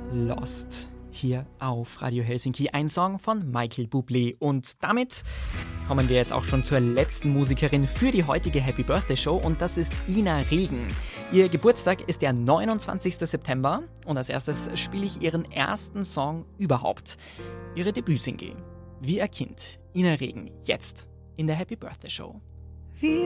Lost hier auf Radio Helsinki, ein Song von Michael Bublé. Und damit kommen wir jetzt auch schon zur letzten Musikerin für die heutige Happy Birthday Show und das ist Ina Regen. Ihr Geburtstag ist der 29. September und als erstes spiele ich ihren ersten Song überhaupt. Ihre Debütsingle, Wie ein Kind, Ina Regen, jetzt in der Happy Birthday Show. Wie